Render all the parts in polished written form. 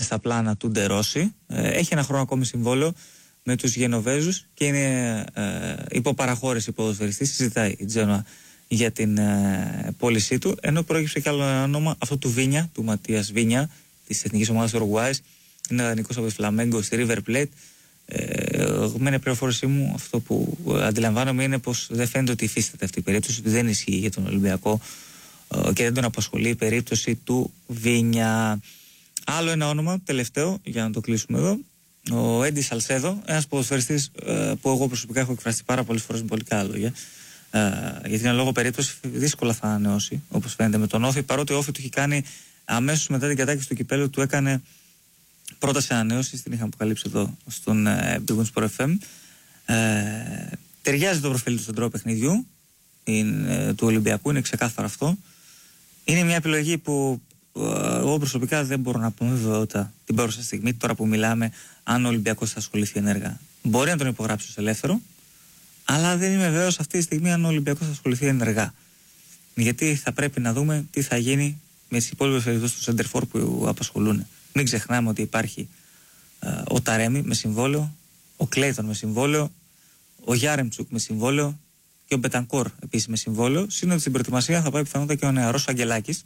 στα πλάνα του Ντερόση. Έχει ένα χρόνο ακόμη συμβόλαιο με τους Γενοβέζους και είναι υποπαραχώρηση ποδοσφαιριστής. Συζητάει η Τζένοα για την πώλησή του. Ενώ προέκυψε και άλλο ένα όνομα, αυτό του Βίνια, του Ματίας Βίνια, της εθνικής ομάδας Ουρουγουάης. Είναι δανεικός από τη Φλαμέγκο στη River Plate. Με την πληροφόρησή μου, αυτό που αντιλαμβάνομαι είναι πως δεν φαίνεται ότι υφίσταται αυτή η περίπτωση, ότι δεν ισχύει για τον Ολυμπιακό και δεν τον απασχολεί η περίπτωση του Βίνια. Άλλο ένα όνομα, τελευταίο, για να το κλείσουμε εδώ. Ο Έντι Σαλσέδο, ένας ποδοσφαιριστής που εγώ προσωπικά έχω εκφραστεί πάρα πολλές φορές με πολύ καλά λόγια. Γιατί είναι λόγω περίπτωση δύσκολα θα ανανεώσει, όπως φαίνεται με τον Όφη. Παρότι ο Όφη του έχει κάνει αμέσως μετά την κατάκτηση του κυπέλλου, του έκανε πρόταση ανανέωσης, την είχαμε αποκαλύψει εδώ στον Big Win Sport FM. Ταιριάζει το προφίλ του στον τρόπο παιχνιδιού του Ολυμπιακού, είναι ξεκάθαρο αυτό. Είναι μια επιλογή που εγώ προσωπικά δεν μπορώ να πω με βεβαιότητα την παρούσα στιγμή, τώρα που μιλάμε, αν ο Ολυμπιακός θα ασχοληθεί ενεργά. Μπορεί να τον υπογράψει ως ελεύθερο, αλλά δεν είμαι βέβαιος αυτή τη στιγμή αν ο Ολυμπιακός θα ασχοληθεί ενεργά. Γιατί θα πρέπει να δούμε τι θα γίνει με τις υπόλοιπες περιπτώσεις του Σεντερφόρ που απασχολούν. Μην ξεχνάμε ότι υπάρχει ο Ταρέμι με συμβόλαιο, ο Κλέιτον με συμβόλαιο, ο Γιάρεμτσουκ με συμβόλαιο και ο Μπετανκόρ επίσης με συμβόλαιο. Σύντομα στην προετοιμασία θα πάει πιθανότατα και ο νεαρός Αγγελάκης.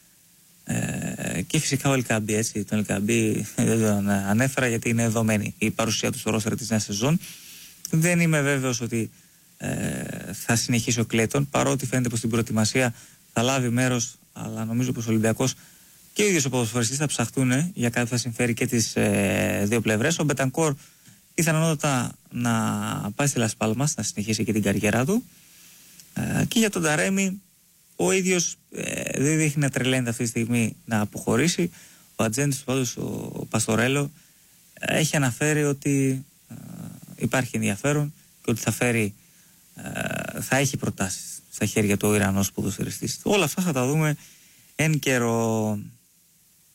Και φυσικά ο Ελκαμπή, έτσι. Τον Ελκαμπή δεν τον ανέφερα γιατί είναι δεδομένη η παρουσία του στο ρόστερ της νέας σεζόν. Δεν είμαι βέβαιος ότι θα συνεχίσει ο Κλέιτον, παρότι φαίνεται πως στην προετοιμασία θα λάβει μέρος, αλλά νομίζω πως ο Ολυμπιακός και ο ίδιος ο ποδοσφαιριστής θα ψαχτούν για κάτι που θα συμφέρει και τις δύο πλευρές. Ο Μπετανκόρ πιθανότατα να πάει στη Λας Πάλμας, να συνεχίσει και την καριέρα του. Και για τον Ταρέμι, ο ίδιος δεν δείχνει να τρελαίνεται αυτή τη στιγμή να αποχωρήσει. Ο ατζέντης του πάντως, ο Παστορέλο, έχει αναφέρει ότι υπάρχει ενδιαφέρον και ότι θα έχει προτάσεις στα χέρια του ο Ιρανός ποδοσφαιριστής. Όλα αυτά θα τα δούμε εν καιρό.